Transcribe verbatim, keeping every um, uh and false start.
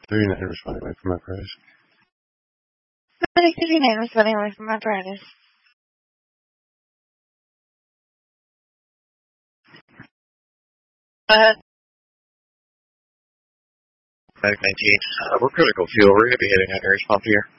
thirty-nine was running away from arthritis. Medic thirty-nine was running away from arthritis. Uh, Medic nineteen, uh, we're critical fuel. We're going to be hitting that air pump here.